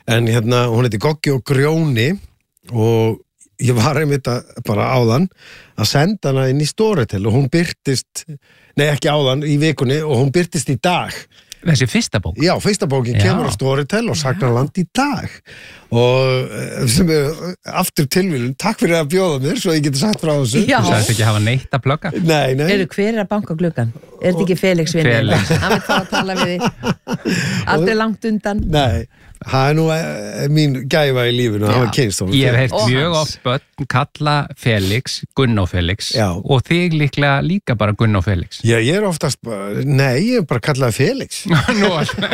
en hún heiti Goggi og Grjóni og ég var einmitt bara áðan að senda hana inn í Storytel og hún birtist, nei ekki áðan í vikunni og hún birtist í dag. Þessi fyrsta bók? Já, fyrsta bókin kemur á Storytel og Sagnarland í dag og sem aftur tilvílun, takk fyrir að bjóða mér svo ég geti sagt frá þessu. Þú sagðist ekki hafa neitt að plugga? Nei. Hver að banka gluggan? Þetta ekki Felix vinni? Hann veit hvað að tala við þig. Aldrei langt undan. Nei. Það nú mín gæfa í lífinu að hafa kynst honum. Ég hef heyrt mjög oft börn kalla Felix Gunn og Felix og þig líka bara Gunn og Felix. Já, ég oftast ég bara kallaði Felix. Nú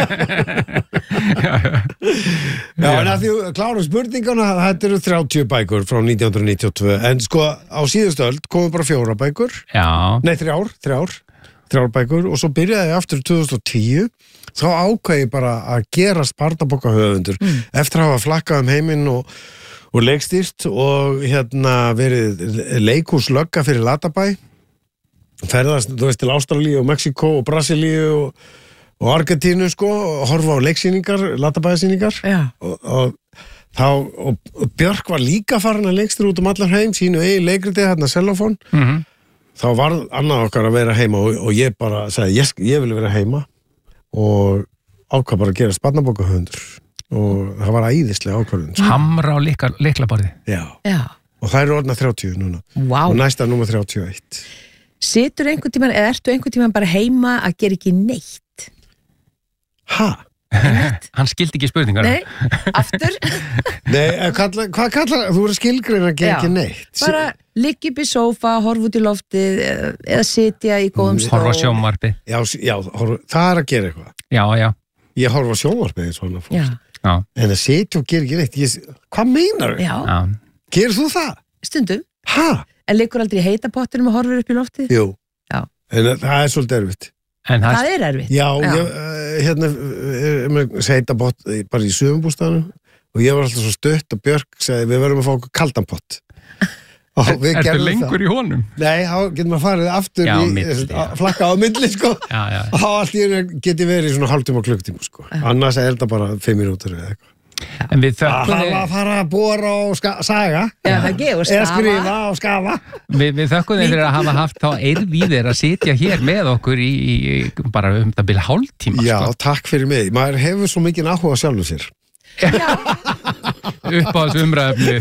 Já, en að því klárum spurningana, þetta eru 30 bækur frá 1992, en sko á síðustu öld komum bara 4 bækur. Já. Nei, 3 bækur og svo byrjaði ég aftur 2010 þá ákveði ég bara að gera barnabókahöfundur eftir að hafa flakkað heiminn og leikstýrt og verið leikhúslögga fyrir Latabæ ferðast, þú veist, til Ástralíu og Mexíkó og Brasilíu og Argentínu sko, og horfa á leiksýningar, Latabæsýningar og Björk var líka farin að leikstýra út allar heim, sínu leikriti Xelófón þá var annað okkar að vera heima og ég bara sagði, ég vil vera heima og ákvað bara að gera barnabókahöfundur og það var æðislega ákvörðun. Hamra á lyklaborði. Já. Og það eru orðna 30 núna. Wow. Og næsta númer 31. Situr einhvern tímann, eða ertu einhvern tímann bara heima að gera ekki neitt? Ha? Hann skildi ekki spurningar. Nei, aftur. Nei, hvað kallar, þú eru skilgrein að gera ekki neitt? Bara ligga upp í sófa, horfa út í loftið eða sitja í góðum stól. Horfa á sjónvarpi. Já, það er að gera eitthvað. Já. Ég horfa á sjónvarpi eins og hann að fórst. Já. En að sitja og gera ekki neitt, hvað meinar þau? Já. Gerir þú það? Stundum. Ha? En liggur aldrei í heita pottinum og horfir upp í loftið? Jú. Já. En það er svolítið erfitt. Það er erfitt? Já, ég heita pott bara í sumarbústaðanum og ég var alltaf svo stutt og Björk sagði við verðum að fá okkur kaldan pott. Ertu lengur í honum? Nei, þá getur maður farið aftur flakka á milli sko og þá allt í henni geti verið svona hálftíma og klukktíma sko, annars er þetta bara 5 mínútur eða eitthvað. En við þökkum þið að fara að bora og saga eða skrifa og skafa. Við þökkum þið fyrir að hafa haft þá eirð í þér að sitja hér með okkur í bara það byrja hálftíma. Já, takk fyrir mig, maður hefur svo mikið áhuga sjálfur sér. Upp á þessu umræðefni.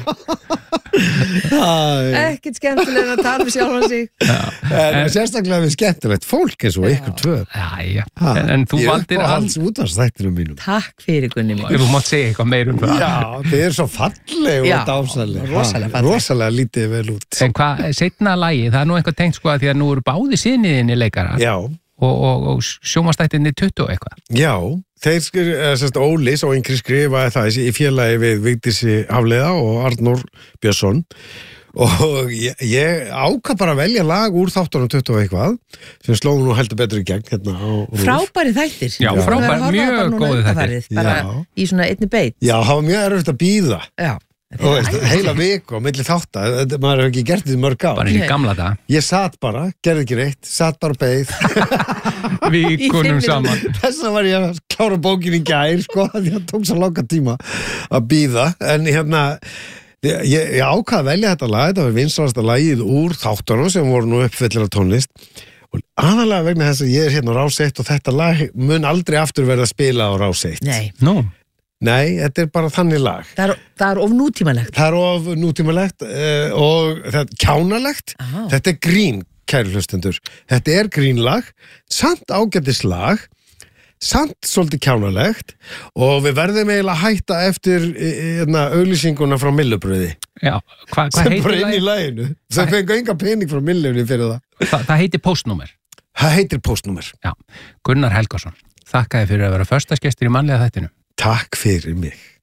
Ekkert skemmtilega að tala með sjálfan sig. En sérstaklega við skemmtilegt fólk eins og ykkur tvö. En þú valdir alls útvarpsþættinum mínum. Takk fyrir Gunni mín. Þú mátt segja eitthvað meir það. Já, þið er svo falleg og dásaleg. Rosalega lítið vel út. En hvað, seinna lagi, það er nú eitthvað tengt sko að því að nú eru báði syniðinni leikarar. Já. Og sjónvarpsþættinni 20 eitthvað. Já, þeir Ólis og Ingrid skrifaði það í félagi við Vigdísi Hafliða og Arnór Björnsson og ég ákvað bara að velja lag úr þáttunum 20 eitthvað sem slóðu nú heldur betur í gegn hérna á RÚV. Frábæri þættir. Já, frábæri, mjög góði þættir. Bara í svona einni beit. Já, það var mjög erfitt að bíða. Já. Og heila viku á milli þátta, maður hefur ekki gert því mörg ár. Bara í gamla dag. Ég satt bara, gerði ekki reitt, satt bara beið. Vikunum saman. Þess vegna var ég að klára bókin í gær, sko, því það tók svo langa tíma að bíða. En ég ákvað að velja þetta lag, þetta var vinsælasta lagið úr þáttunum sem voru nú uppfyllir af tónlist. Og aðalega vegna þess að ég er hérna á Rás 1 og þetta lag mun aldrei aftur verða að spila á Rás 1. Nei, þetta er bara þannig lag. Það er of nútímalegt. Það er of nútímalegt og það er kjánalegt. Þetta er grín, kæru hlustendur. Þetta er grínlag, samt ágætislag, samt svolítið kjánalegt og við verðum eiginlega að hætta eftir auglýsinguna frá Millubröði. Já, hvað heitir það? Sem bara inn í laginu. Það fengi enga pening frá Millunni fyrir það. Það heitir Póstnúmer. Það heitir Póstnúmer. Já, Gunnar Helgason. Þakka þér fyrir að vera föstagestur í mannlega þættinu. Takk fyrir mig.